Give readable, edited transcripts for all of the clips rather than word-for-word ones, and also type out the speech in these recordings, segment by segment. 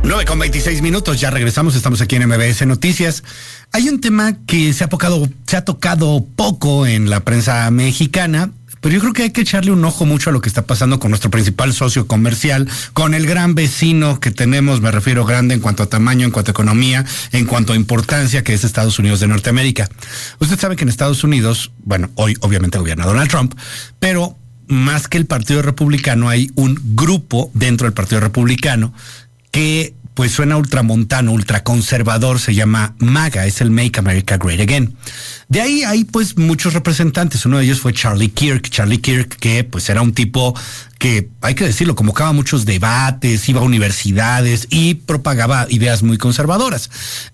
9:26, ya regresamos, estamos aquí en MBS Noticias. Hay un tema que se ha tocado poco en la prensa mexicana, pero yo creo que hay que echarle un ojo mucho a lo que está pasando con nuestro principal socio comercial, con el gran vecino que tenemos, me refiero grande en cuanto a tamaño, en cuanto a economía, en cuanto a importancia, que es Estados Unidos de Norteamérica. Usted sabe que en Estados Unidos, bueno, hoy obviamente gobierna Donald Trump, pero más que el Partido Republicano hay un grupo dentro del Partido Republicano que pues suena ultramontano, ultraconservador, se llama MAGA, es el Make America Great Again. De ahí hay pues muchos representantes, uno de ellos fue Charlie Kirk, que pues era un tipo que, hay que decirlo, convocaba muchos debates, iba a universidades y propagaba ideas muy conservadoras.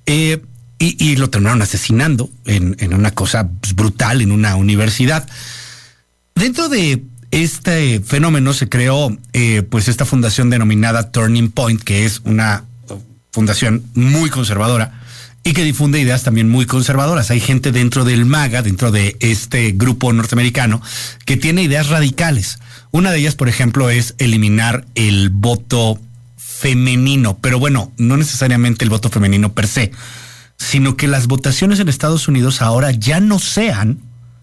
Y lo terminaron asesinando en una cosa pues, brutal en una universidad. Dentro de este fenómeno se creó pues esta fundación denominada Turning Point, que es una fundación muy conservadora y que difunde ideas también muy conservadoras. Hay gente dentro del MAGA, dentro de este grupo norteamericano, que tiene ideas radicales. Una de ellas, por ejemplo, es eliminar el voto femenino, pero bueno, no necesariamente el voto femenino per se, sino que las votaciones en Estados Unidos ahora ya no sean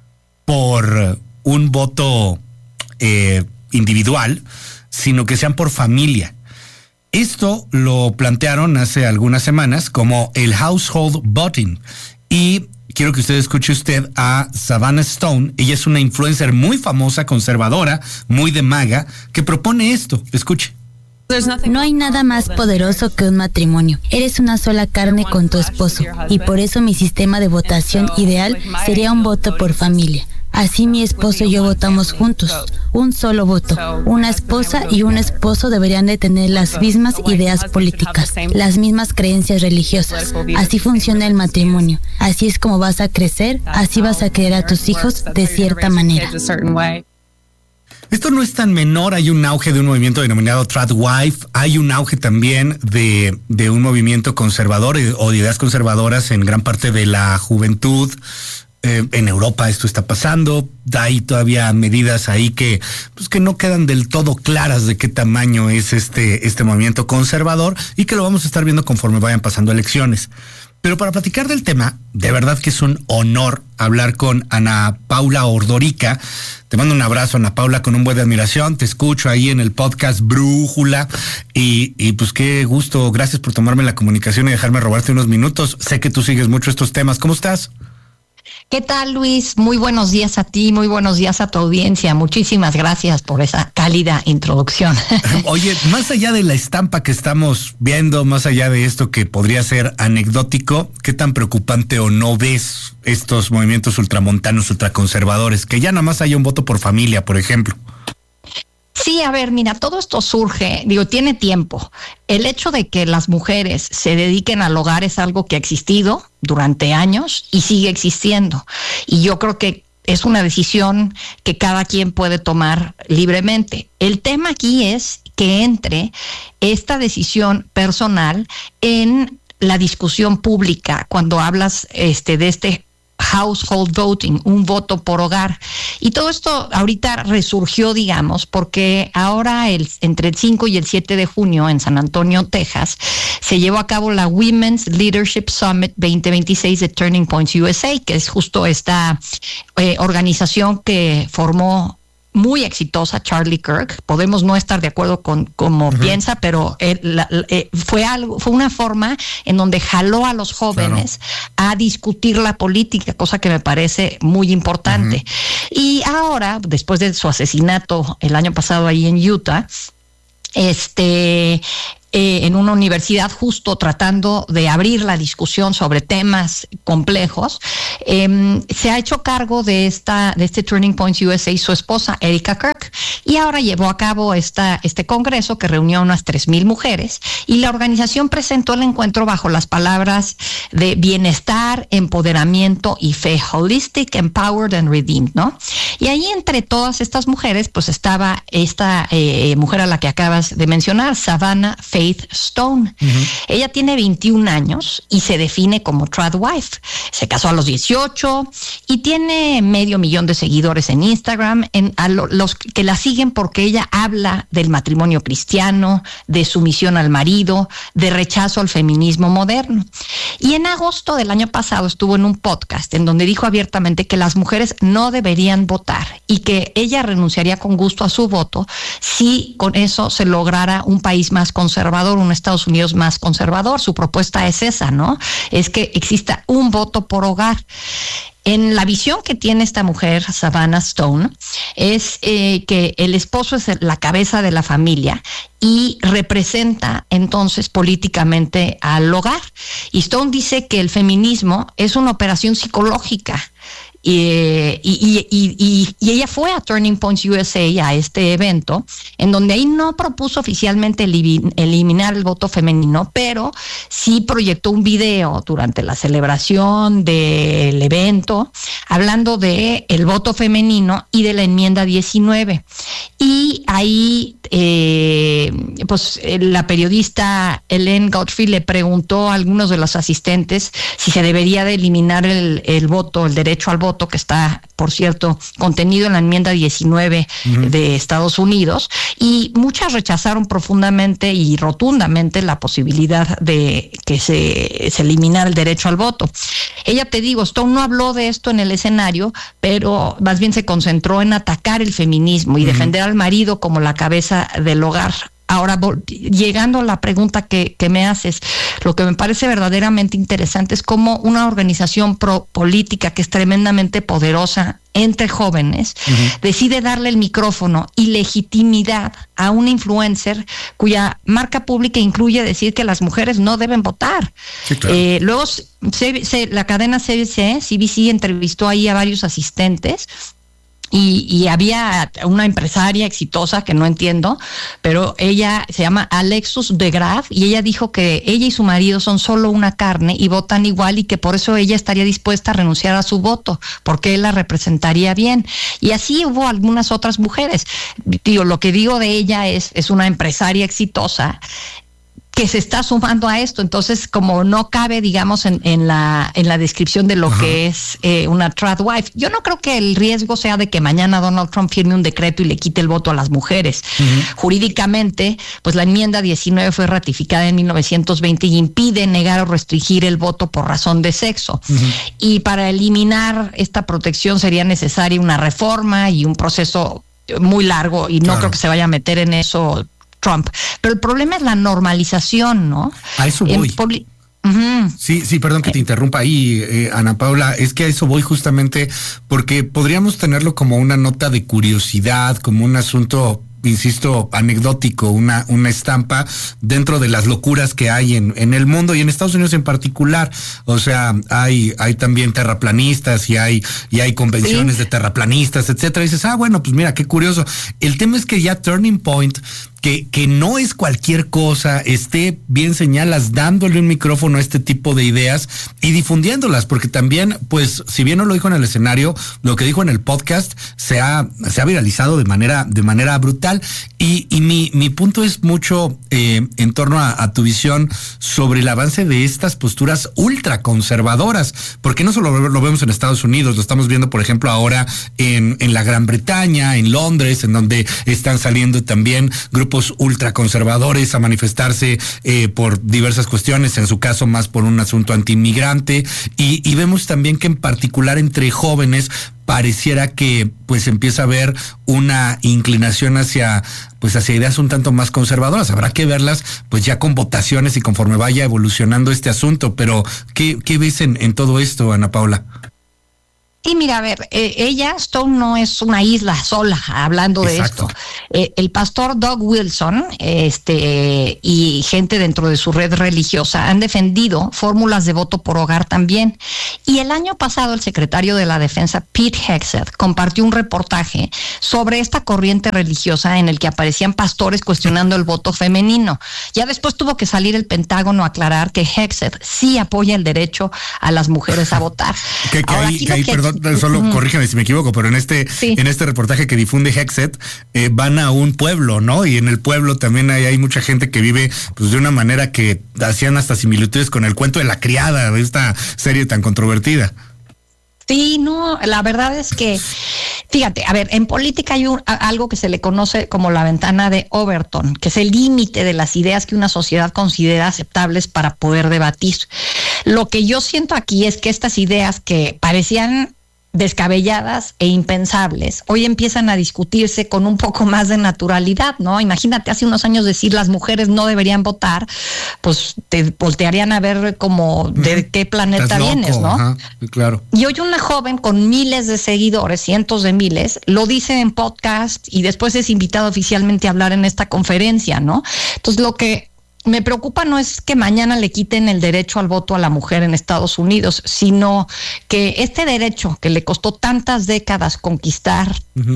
por un voto individual, sino que sean por familia. Esto lo plantearon hace algunas semanas como el household voting. Y quiero que usted escuche a Savannah Stone. Ella es una influencer muy famosa, conservadora, muy de MAGA, que propone esto. Escuche. No hay nada más poderoso que un matrimonio. Eres una sola carne con tu esposo, y por eso mi sistema de votación ideal sería un voto por familia. Así mi esposo y yo votamos juntos, un solo voto. Una esposa y un esposo deberían de tener las mismas ideas políticas, las mismas creencias religiosas. Así funciona el matrimonio. Así es como vas a crecer, así vas a criar a tus hijos de cierta manera. Esto no es tan menor, hay un auge de un movimiento denominado Tradwife, hay un auge también de un movimiento conservador o de ideas conservadoras en gran parte de la juventud. En Europa esto está pasando, hay todavía medidas ahí que no quedan del todo claras de qué tamaño es este movimiento conservador y que lo vamos a estar viendo conforme vayan pasando elecciones. Pero para platicar del tema, de verdad que es un honor hablar con Ana Paula Ordorica. Te mando un abrazo, Ana Paula, con un buen de admiración. Te escucho ahí en el podcast Brújula y pues qué gusto. Gracias por tomarme la comunicación y dejarme robarte unos minutos. Sé que tú sigues mucho estos temas. ¿Cómo estás? ¿Qué tal, Luis? Muy buenos días a ti, muy buenos días a tu audiencia. Muchísimas gracias por esa cálida introducción. Oye, más allá de la estampa que estamos viendo, más allá de esto que podría ser anecdótico, ¿qué tan preocupante o no ves estos movimientos ultramontanos, ultraconservadores? Que ya nada más haya un voto por familia, por ejemplo. Sí, a ver, mira, todo esto surge, tiene tiempo. El hecho de que las mujeres se dediquen al hogar es algo que ha existido durante años y sigue existiendo. Y yo creo que es una decisión que cada quien puede tomar libremente. El tema aquí es que entre esta decisión personal en la discusión pública cuando hablas de este household voting, un voto por hogar. Y todo esto ahorita resurgió, digamos, porque ahora entre el 5 y el 7 de junio en San Antonio, Texas, se llevó a cabo la Women's Leadership Summit 2026 de Turning Point USA, que es justo esta organización que formó muy exitosa Charlie Kirk. Podemos no estar de acuerdo con cómo piensa, pero fue una forma en donde jaló a los jóvenes a discutir la política, cosa que me parece muy importante. Y ahora, después de su asesinato el año pasado ahí en Utah, en una universidad, justo tratando de abrir la discusión sobre temas complejos, se ha hecho cargo de este Turning Point USA su esposa Erika Kirk, y ahora llevó a cabo este congreso que reunió a unas 3,000 mujeres, y la organización presentó el encuentro bajo las palabras de bienestar, empoderamiento y fe, holistic, empowered and redeemed, ¿no? Y ahí entre todas estas mujeres pues estaba esta mujer a la que acabas de mencionar, Savannah Faith Stone. Ella tiene 21 años y se define como tradwife. Se casó a los 18 y tiene 500,000 de seguidores en Instagram, los que la siguen porque ella habla del matrimonio cristiano, de sumisión al marido, de rechazo al feminismo moderno. Y en agosto del año pasado estuvo en un podcast en donde dijo abiertamente que las mujeres no deberían votar y que ella renunciaría con gusto a su voto si con eso se lograra un país más conservador, un Estados Unidos más conservador. Su propuesta es esa, ¿no? Es que exista un voto por hogar. En la visión que tiene esta mujer, Savannah Stone, es que el esposo es la cabeza de la familia y representa entonces políticamente al hogar. Y Stone dice que el feminismo es una operación psicológica. Y ella fue a Turning Points USA, a este evento, en donde ahí no propuso oficialmente eliminar el voto femenino, pero sí proyectó un video durante la celebración del evento hablando de el voto femenino y de la enmienda 19. Y ahí la periodista Ellen Godfrey le preguntó a algunos de los asistentes si se debería de eliminar el voto, el derecho al voto, que está, por cierto, contenido en la enmienda 19 de Estados Unidos, y muchas rechazaron profundamente y rotundamente la posibilidad de que se eliminara el derecho al voto. Ella, te digo, Stone no habló de esto en el escenario, pero más bien se concentró en atacar el feminismo y defender al marido como la cabeza del hogar. Ahora, llegando a la pregunta que me haces, lo que me parece verdaderamente interesante es cómo una organización política que es tremendamente poderosa entre jóvenes decide darle el micrófono y legitimidad a una influencer cuya marca pública incluye decir que las mujeres no deben votar. Sí, claro. Luego la cadena CBC entrevistó ahí a varios asistentes. Y había una empresaria exitosa que no entiendo, pero ella se llama Alexus de Graaf y ella dijo que ella y su marido son solo una carne y votan igual y que por eso ella estaría dispuesta a renunciar a su voto, porque él la representaría bien. Y así hubo algunas otras mujeres. Lo que digo de ella es una empresaria exitosa que se está sumando a esto. Entonces, como no cabe, digamos, en la descripción de lo que es una tradwife. Yo no creo que el riesgo sea de que mañana Donald Trump firme un decreto y le quite el voto a las mujeres. Jurídicamente, pues la enmienda 19 fue ratificada en 1920 y impide negar o restringir el voto por razón de sexo. Y para eliminar esta protección sería necesaria una reforma y un proceso muy largo, y no creo que se vaya a meter en eso Trump. Pero el problema es la normalización, ¿no? A eso voy. Sí, perdón que te interrumpa ahí, Ana Paula. Es que a eso voy justamente porque podríamos tenerlo como una nota de curiosidad, como un asunto, insisto, anecdótico, una estampa dentro de las locuras que hay en el mundo y en Estados Unidos en particular. O sea, hay también terraplanistas y hay convenciones de terraplanistas, etcétera. Y dices, bueno, pues mira, qué curioso. El tema es que ya Turning Point, que no es cualquier cosa, esté, bien señalas, dándole un micrófono a este tipo de ideas y difundiéndolas, porque también, pues, si bien no lo dijo en el escenario, lo que dijo en el podcast se ha viralizado de manera brutal. Y mi punto es mucho en torno a tu visión sobre el avance de estas posturas ultraconservadoras, porque no solo lo vemos en Estados Unidos, lo estamos viendo, por ejemplo, ahora en la Gran Bretaña, en Londres, en donde están saliendo también grupos ultraconservadores a manifestarse por diversas cuestiones, en su caso más por un asunto antiinmigrante, y vemos también que en particular entre jóvenes pareciera que pues empieza a haber una inclinación hacia ideas un tanto más conservadoras. Habrá que verlas pues ya con votaciones y conforme vaya evolucionando este asunto, pero ¿qué ves en todo esto, Ana Paula? Y mira, a ver, Stone no es una isla sola hablando de esto. El pastor Doug Wilson y gente dentro de su red religiosa han defendido fórmulas de voto por hogar también. Y el año pasado el secretario de la Defensa, Pete Hegseth, compartió un reportaje sobre esta corriente religiosa en el que aparecían pastores cuestionando el voto femenino. Ya después tuvo que salir el Pentágono a aclarar que Hegseth sí apoya el derecho a las mujeres a votar. Ahora, perdón solo corrígeme si me equivoco, pero en este reportaje que difunde Hexet, van a un pueblo, ¿no? Y en el pueblo también hay mucha gente que vive pues de una manera que hacían hasta similitudes con el cuento de La Criada, de esta serie tan controvertida. Sí, no, la verdad es que, fíjate, a ver, en política hay algo que se le conoce como la ventana de Overton, que es el límite de las ideas que una sociedad considera aceptables para poder debatir. Lo que yo siento aquí es que estas ideas que parecían descabelladas e impensables, hoy empiezan a discutirse con un poco más de naturalidad, ¿no? Imagínate, hace unos años decir las mujeres no deberían votar, pues te voltearían a ver como de qué planeta vienes, ¿no? Ajá, claro. Y hoy una joven con miles de seguidores, cientos de miles, lo dice en podcast y después es invitado oficialmente a hablar en esta conferencia, ¿no? Entonces lo que me preocupa no es que mañana le quiten el derecho al voto a la mujer en Estados Unidos, sino que este derecho que le costó tantas décadas conquistar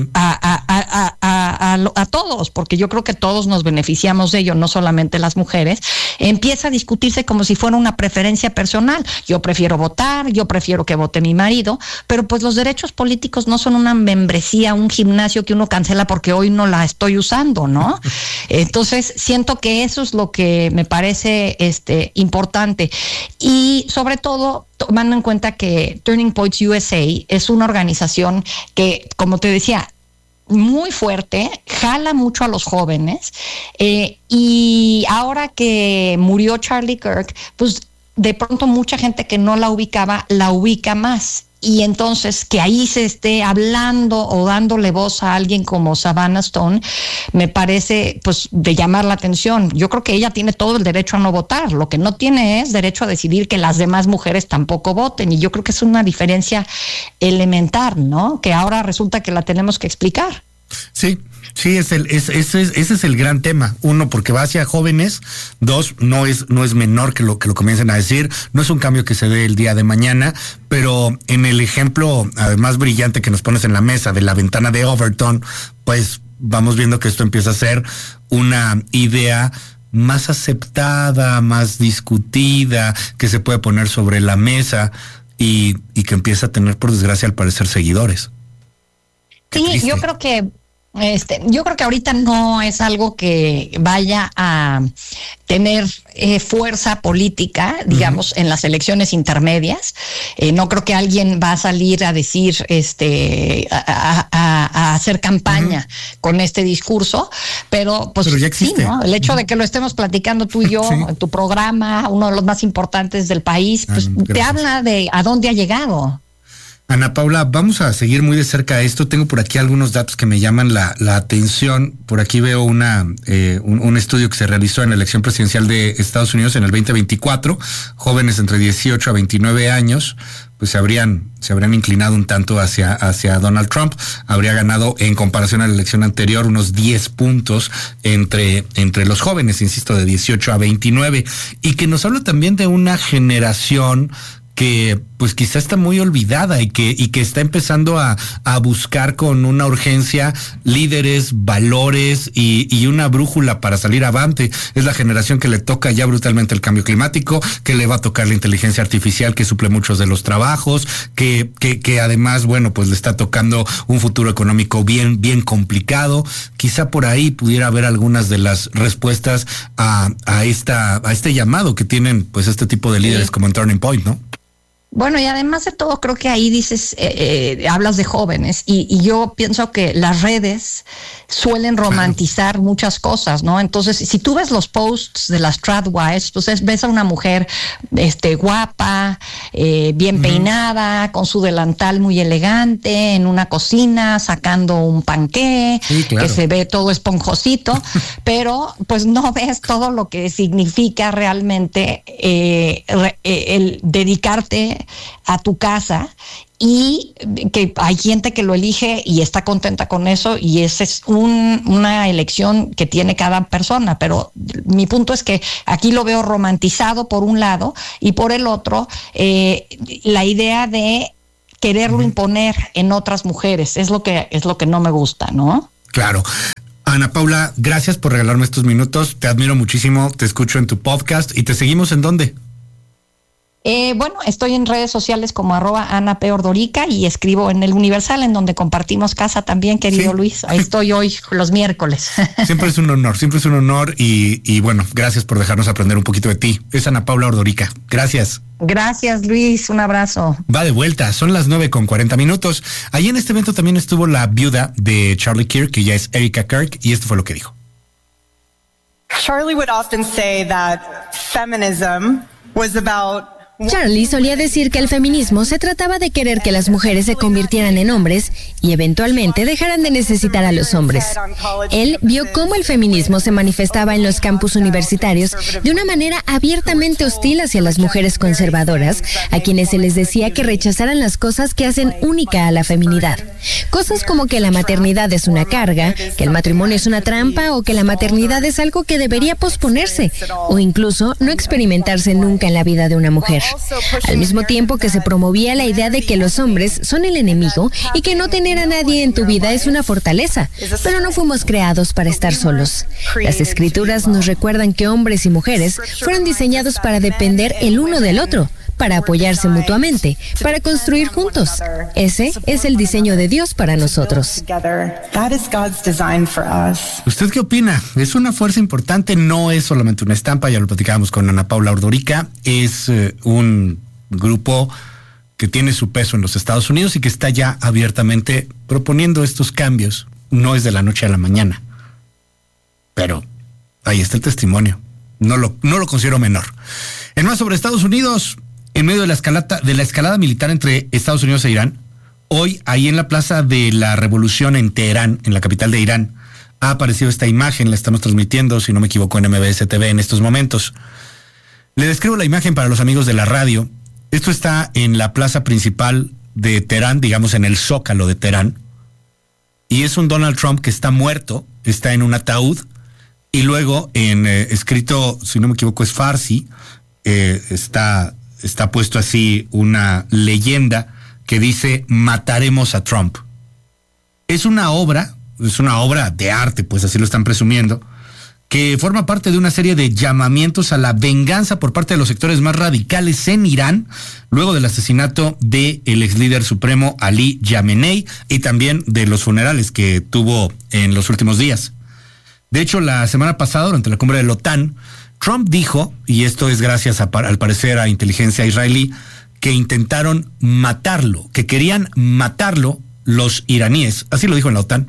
a todos, porque yo creo que todos nos beneficiamos de ello, no solamente las mujeres, empieza a discutirse como si fuera una preferencia personal. Yo prefiero votar, yo prefiero que vote mi marido, pero pues los derechos políticos no son una membresía, un gimnasio que uno cancela porque hoy no la estoy usando, ¿no? Entonces siento que eso es lo que me parece importante, y sobre todo tomando en cuenta que Turning Points USA es una organización que, como te decía, muy fuerte, jala mucho a los jóvenes, y ahora que murió Charlie Kirk, pues de pronto mucha gente que no la ubicaba, la ubica más. Y entonces que ahí se esté hablando o dándole voz a alguien como Savannah Stone, me parece pues de llamar la atención. Yo creo que ella tiene todo el derecho a no votar, lo que no tiene es derecho a decidir que las demás mujeres tampoco voten, y yo creo que es una diferencia elemental, ¿no? Que ahora resulta que la tenemos que explicar. Sí, ese es el gran tema. Uno, porque va hacia jóvenes. Dos, no es menor que lo comiencen a decir. No es un cambio que se dé el día de mañana, pero en el ejemplo además brillante que nos pones en la mesa de la ventana de Overton, pues vamos viendo que esto empieza a ser una idea más aceptada, más discutida, que se puede poner sobre la mesa y que empieza a tener, por desgracia, al parecer, seguidores. Sí, yo creo que ahorita no es algo que vaya a tener fuerza política, digamos, en las elecciones intermedias. No creo que alguien va a salir a decir, a hacer campaña con este discurso, pero pues ya existe. Sí, ¿no? El hecho de que lo estemos platicando tú y yo en tu programa, uno de los más importantes del país, pues te habla de a dónde ha llegado. Ana Paula, vamos a seguir muy de cerca esto. Tengo por aquí algunos datos que me llaman la atención. Por aquí veo un estudio que se realizó en la elección presidencial de Estados Unidos en el 2024. Jóvenes entre 18 a 29 años, pues se habrían inclinado un tanto hacia Donald Trump. Habría ganado, en comparación a la elección anterior, unos 10 puntos entre los jóvenes, insisto, de 18 a 29. Y que nos habla también de una generación que pues quizá está muy olvidada y que está empezando a buscar con una urgencia líderes, valores y una brújula para salir avante. Es la generación que le toca ya brutalmente el cambio climático, que le va a tocar la inteligencia artificial que suple muchos de los trabajos, que además, bueno, pues le está tocando un futuro económico bien complicado. Quizá por ahí pudiera haber algunas de las respuestas a este llamado que tienen pues este tipo de líderes como en Turning Point, ¿no? Bueno, y además de todo, creo que ahí dices, hablas de jóvenes, y yo pienso que las redes suelen romantizar muchas cosas, ¿no? Entonces, si tú ves los posts de las Tradwives, pues ves a una mujer guapa, bien peinada, con su delantal muy elegante, en una cocina, sacando un panqué, que se ve todo esponjosito, pero pues no ves todo lo que significa realmente el dedicarte a tu casa, y que hay gente que lo elige y está contenta con eso, y esa es una elección que tiene cada persona, pero mi punto es que aquí lo veo romantizado por un lado, y por el otro la idea de quererlo imponer en otras mujeres es lo que no me gusta, ¿no? Claro. Ana Paula, gracias por regalarme estos minutos, te admiro muchísimo, te escucho en tu podcast y te seguimos ¿en dónde? Bueno, estoy en redes sociales como @AnaPOrdorica y escribo en El Universal, en donde compartimos casa también, querido Luis. Ahí estoy hoy los miércoles. Siempre es un honor y bueno, gracias por dejarnos aprender un poquito de ti. Es Ana Paula Ordorica. Gracias. Gracias, Luis. Un abrazo. Va de vuelta. Son las 9:40. Ahí en este evento también estuvo la viuda de Charlie Kirk, que ya es Erika Kirk, y esto fue lo que dijo. Charlie would often say that feminism was about Charlie solía decir que el feminismo se trataba de querer que las mujeres se convirtieran en hombres y eventualmente dejaran de necesitar a los hombres. Él vio cómo el feminismo se manifestaba en los campus universitarios de una manera abiertamente hostil hacia las mujeres conservadoras, a quienes se les decía que rechazaran las cosas que hacen única a la feminidad. Cosas como que la maternidad es una carga, que el matrimonio es una trampa o que la maternidad es algo que debería posponerse o incluso no experimentarse nunca en la vida de una mujer. Al mismo tiempo que se promovía la idea de que los hombres son el enemigo y que no tener a nadie en tu vida es una fortaleza, pero no fuimos creados para estar solos. Las escrituras nos recuerdan que hombres y mujeres fueron diseñados para depender el uno del otro, para apoyarse mutuamente, para construir juntos. Ese es el diseño de Dios para nosotros. ¿Usted qué opina? Es una fuerza importante, no es solamente una estampa, ya lo platicábamos con Ana Paula Ordorica, es un grupo que tiene su peso en los Estados Unidos y que está ya abiertamente proponiendo estos cambios. No es de la noche a la mañana, pero ahí está el testimonio. No lo considero menor. En más sobre Estados Unidos, en medio de la escalada militar entre Estados Unidos e Irán, hoy ahí en la Plaza de la Revolución en Teherán, en la capital de Irán, ha aparecido esta imagen, la estamos transmitiendo, si no me equivoco, en MBS TV en estos momentos. Le describo la imagen para los amigos de la radio. Esto está en la plaza principal de Teherán, digamos en el Zócalo de Teherán, y es un Donald Trump que está muerto, está en un ataúd, y luego en escrito, si no me equivoco, es farsi, está puesto así una leyenda que dice mataremos a Trump. Es una obra de arte, pues así lo están presumiendo, que forma parte de una serie de llamamientos a la venganza por parte de los sectores más radicales en Irán, luego del asesinato del ex líder supremo Ali Khamenei y también de los funerales que tuvo en los últimos días. De hecho, la semana pasada, durante la cumbre de la OTAN, Trump dijo, y esto es gracias al parecer a inteligencia israelí, que intentaron matarlo, que querían matarlo los iraníes. Así lo dijo en la OTAN.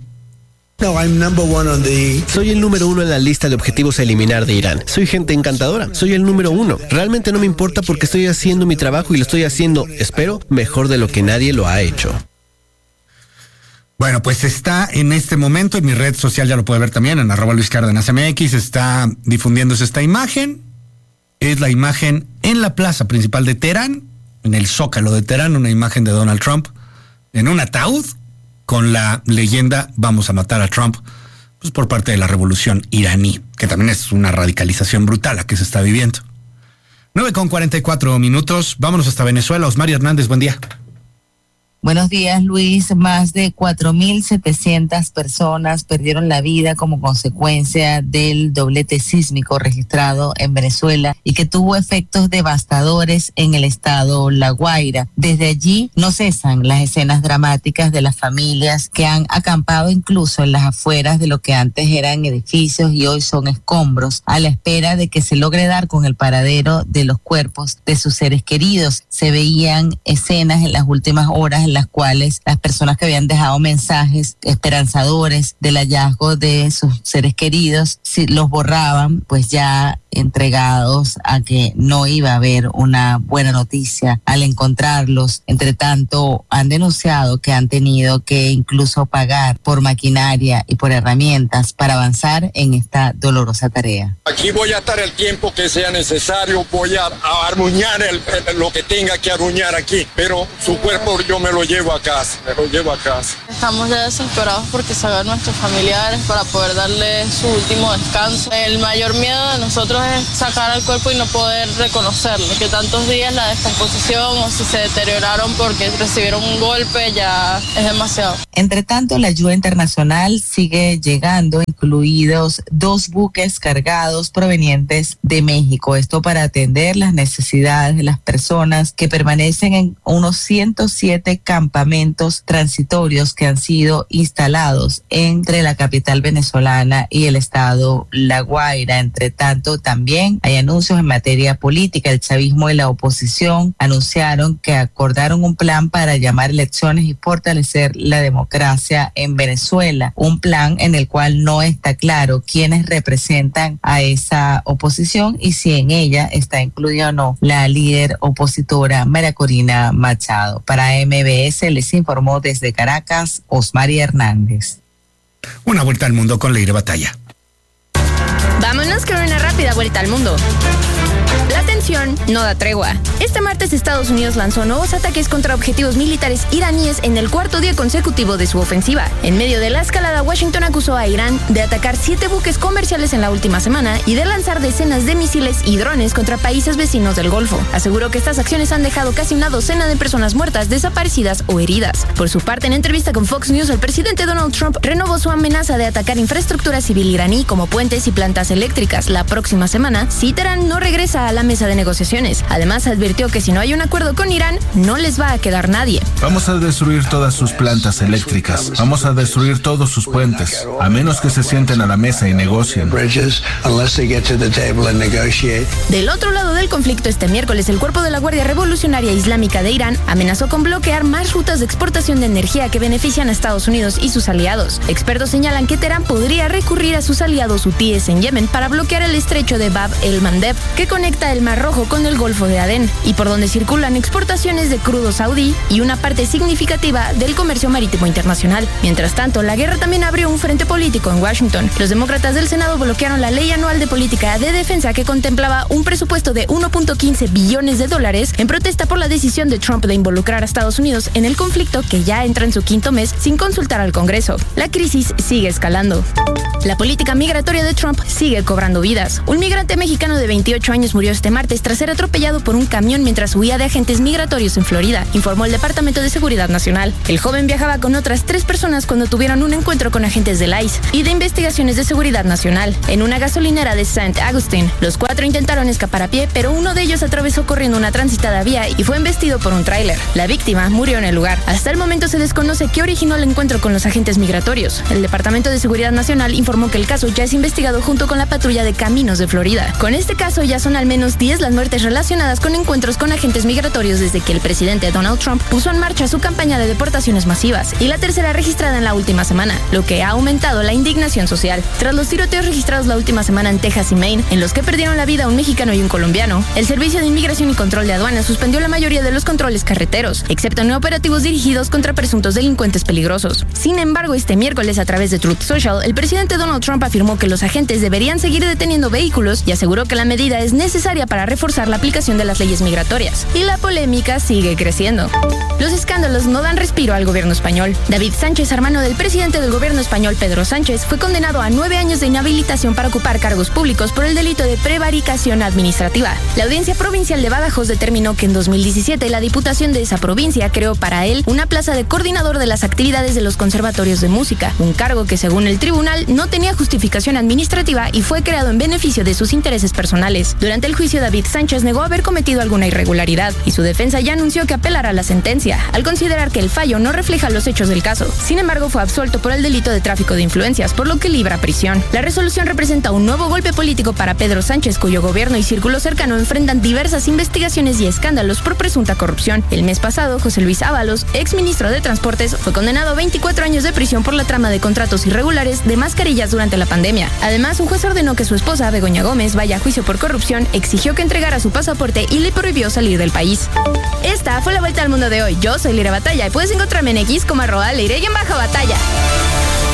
Soy el número 1 en la lista de objetivos a eliminar de Irán. Soy gente encantadora. Soy el número 1. Realmente no me importa porque estoy haciendo mi trabajo y lo estoy haciendo, espero, mejor de lo que nadie lo ha hecho. Bueno, pues está en este momento en mi red social, ya lo puede ver también, en @LuisCárdenasMX, está difundiéndose esta imagen. Es la imagen en la plaza principal de Teherán, en el Zócalo de Teherán, una imagen de Donald Trump en un ataúd con la leyenda vamos a matar a Trump, pues por parte de la revolución iraní, que también es una radicalización brutal la que se está viviendo. 9:44. Vámonos hasta Venezuela. Osmari Hernández, buen día. Buenos días, Luis. Más de 4.700 personas perdieron la vida como consecuencia del doblete sísmico registrado en Venezuela y que tuvo efectos devastadores en el estado La Guaira. Desde allí no cesan las escenas dramáticas de las familias que han acampado incluso en las afueras de lo que antes eran edificios y hoy son escombros, a la espera de que se logre dar con el paradero de los cuerpos de sus seres queridos. Se veían escenas en las últimas horas en las cuales las personas que habían dejado mensajes esperanzadores del hallazgo de sus seres queridos, si los borraban, pues ya entregados a que no iba a haber una buena noticia al encontrarlos. Entre tanto, han denunciado que han tenido que incluso pagar por maquinaria y por herramientas para avanzar en esta dolorosa tarea. Aquí voy a estar el tiempo que sea necesario, voy a arruñar lo que tenga que arruñar aquí, pero su cuerpo yo me lo llevo a casa, Estamos ya desesperados porque salgan nuestros familiares para poder darle su último descanso. El mayor miedo de nosotros es sacar al cuerpo y no poder reconocerlo, que tantos días la descomposición o si se deterioraron porque recibieron un golpe ya es demasiado. Entre tanto, la ayuda internacional sigue llegando, incluidos 2 buques cargados provenientes de México. Esto para atender las necesidades de las personas que permanecen en unos 107 campamentos transitorios que han sido instalados entre la capital venezolana y el estado La Guaira. Entre tanto, también hay anuncios en materia política. El chavismo y la oposición anunciaron que acordaron un plan para llamar elecciones y fortalecer la democracia en Venezuela. Un plan en el cual no está claro quiénes representan a esa oposición y si en ella está incluida o no la líder opositora María Corina Machado. Para MBS les informó desde Caracas Osmari Hernández. Una vuelta al mundo con Leire Batalla. Vámonos con una rápida vuelta al mundo. La tensión no da tregua. Este martes Estados Unidos lanzó nuevos ataques contra objetivos militares iraníes en el 4º día consecutivo de su ofensiva. En medio de la escalada, Washington acusó a Irán de atacar 7 buques comerciales en la última semana y de lanzar decenas de misiles y drones contra países vecinos del Golfo. Aseguró que estas acciones han dejado casi una docena de personas muertas, desaparecidas o heridas. Por su parte, en entrevista con Fox News, el presidente Donald Trump renovó su amenaza de atacar infraestructura civil iraní como puentes y plantas eléctricas. La próxima semana, si Teherán no regresa a la mesa de negociaciones. Además, advirtió que si no hay un acuerdo con Irán, no les va a quedar nadie. Vamos a destruir todas sus plantas eléctricas. Vamos a destruir todos sus puentes, a menos que se sienten a la mesa y negocien. Del otro lado del conflicto, este miércoles, el cuerpo de la Guardia Revolucionaria Islámica de Irán amenazó con bloquear más rutas de exportación de energía que benefician a Estados Unidos y sus aliados. Expertos señalan que Teherán podría recurrir a sus aliados hutíes en Yemen para bloquear el estrecho de Bab el-Mandeb, que conecta el Mar Rojo con el Golfo de Adén, y por donde circulan exportaciones de crudo saudí y una parte significativa del comercio marítimo internacional. Mientras tanto, la guerra también abrió un frente político en Washington. Los demócratas del Senado bloquearon la ley anual de política de defensa que contemplaba un presupuesto de $1.15 billones en protesta por la decisión de Trump de involucrar a Estados Unidos en el conflicto que ya entra en su 5º mes sin consultar al Congreso. La crisis sigue escalando. La política migratoria de Trump sigue cobrando vidas. Un migrante mexicano de 28 años murió este martes tras ser atropellado por un camión mientras huía de agentes migratorios en Florida, informó el Departamento de Seguridad Nacional. El joven viajaba con otras 3 personas cuando tuvieron un encuentro con agentes del ICE y de Investigaciones de Seguridad Nacional en una gasolinera de St. Augustine. Los 4 intentaron escapar a pie, pero uno de ellos atravesó corriendo una transitada vía y fue embestido por un tráiler. La víctima murió en el lugar. Hasta el momento se desconoce qué originó el encuentro con los agentes migratorios. El Departamento de Seguridad Nacional informó que el caso ya es investigado junto con la patrulla de caminos de Florida. Con este caso ya son al menos 10 las muertes relacionadas con encuentros con agentes migratorios desde que el presidente Donald Trump puso en marcha su campaña de deportaciones masivas, y la tercera registrada en la última semana, lo que ha aumentado la indignación social. Tras los tiroteos registrados la última semana en Texas y Maine, en los que perdieron la vida un mexicano y un colombiano, el Servicio de Inmigración y Control de Aduanas suspendió la mayoría de los controles carreteros, excepto en operativos dirigidos contra presuntos delincuentes peligrosos. Sin embargo, este miércoles, a través de Truth Social, el presidente Donald Trump afirmó que los agentes deberían seguir deteniendo vehículos y aseguró que la medida es necesaria para reforzar la aplicación de las leyes migratorias. Y la polémica sigue creciendo. Los escándalos no dan respiro al gobierno español. David Sánchez, hermano del presidente del gobierno español Pedro Sánchez, fue condenado a 9 años de inhabilitación para ocupar cargos públicos por el delito de prevaricación administrativa. La Audiencia Provincial de Badajoz determinó que en 2017 la Diputación de esa provincia creó para él una plaza de coordinador de las actividades de los conservatorios de música, un cargo que según el tribunal no tenía justificación administrativa y fue creado en beneficio de sus intereses personales. Durante el juicio, David Sánchez negó haber cometido alguna irregularidad y su defensa ya anunció que apelará la sentencia, al considerar que el fallo no refleja los hechos del caso. Sin embargo, fue absuelto por el delito de tráfico de influencias, por lo que libra prisión. La resolución representa un nuevo golpe político para Pedro Sánchez, cuyo gobierno y círculo cercano enfrentan diversas investigaciones y escándalos por presunta corrupción. El mes pasado, José Luis Ábalos, exministro de Transportes, fue condenado a 24 años de prisión por la trama de contratos irregulares de mascarillas durante la pandemia. Además, un juez ordenó que su esposa, Begoña Gómez, vaya a juicio por corrupción, exigió que entregara su pasaporte y le prohibió salir del país. Esta fue la vuelta al mundo de hoy. Yo soy Leire Batalla y puedes encontrarme en X como @Leire_Batalla.